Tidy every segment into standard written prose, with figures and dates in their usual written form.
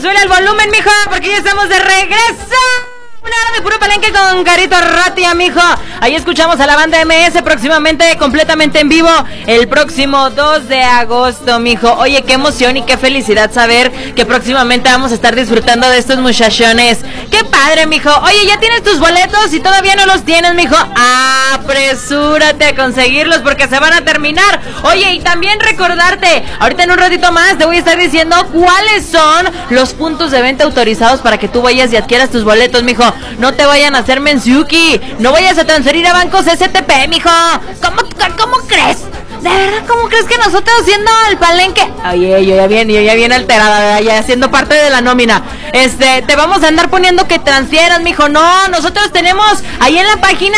suena el volumen, mijo, porque ya estamos de regreso. Una hora de puro palenque con Carito Ratia, mijo. Ahí escuchamos a la banda MS próximamente, completamente en vivo, el próximo 2 de agosto, mijo. Oye, qué emoción y qué felicidad saber que próximamente vamos a estar disfrutando de estos muchachones. Qué padre, mijo. Oye, ¿ya tienes tus boletos? Si todavía no los tienes, mijo, apresúrate a conseguirlos porque se van a terminar. Oye, y también recordarte, ahorita en un ratito más te voy a estar diciendo cuáles son los puntos de venta autorizados para que tú vayas y adquieras tus boletos, mijo. No te vayan a hacer mensuki, no vayas a transferir a bancos STP, mijo. ¿Cómo crees? ¿De verdad cómo crees que nosotros siendo el palenque? Oye, yo ya bien alterada, ¿verdad? Ya siendo parte de la nómina. Te vamos a andar poniendo que transfieras, mijo. No, nosotros tenemos ahí en la página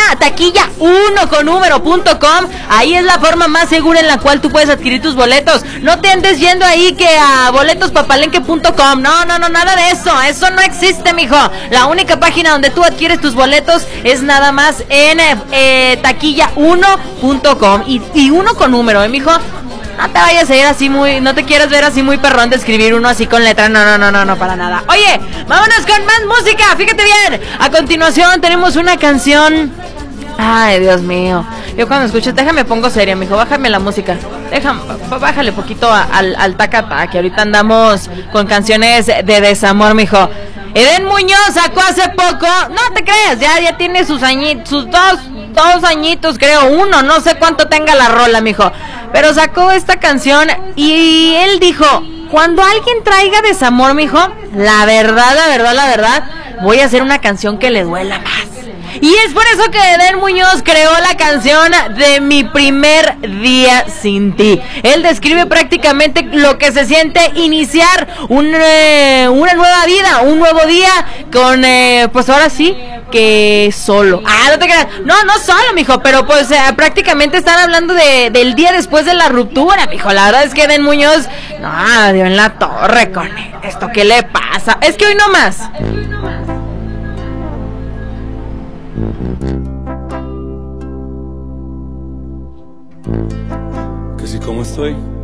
taquilla1conumero.com. Ahí es la forma más segura en la cual tú puedes adquirir tus boletos. No te andes yendo ahí que a boletospapalenque.com. No, nada de eso. Eso no existe, mijo. La única página donde tú adquieres tus boletos es nada más en taquilla1.com. Y uno con número, mijo. No te vayas a ir así no te quieras ver así muy perrón de escribir uno así con letra. No, para nada. Oye, vámonos con más música. Fíjate bien. A continuación tenemos una canción. Ay, Dios mío. Yo cuando escucho, déjame pongo seria, mijo. Bájame la música. Bájale poquito al taca, que ahorita andamos con canciones de desamor, mijo. Eden Muñoz sacó hace poco, no te creas, ya tiene sus añitos, sus dos añitos, creo, uno, no sé cuánto tenga la rola, mijo. Pero sacó esta canción y él dijo, cuando alguien traiga desamor, mijo, la verdad, voy a hacer una canción que le duela más. Y es por eso que Eden Muñoz creó la canción de Mi Primer Día Sin Ti. Él describe prácticamente lo que se siente iniciar una nueva vida, un nuevo día con, pues ahora sí, que solo. No te creas. No solo, mijo, pero pues prácticamente están hablando del día después de la ruptura, mijo. La verdad es que Eden Muñoz, no, dio en la torre con esto. ¿Qué le pasa? Es que hoy no más. Que si como estoy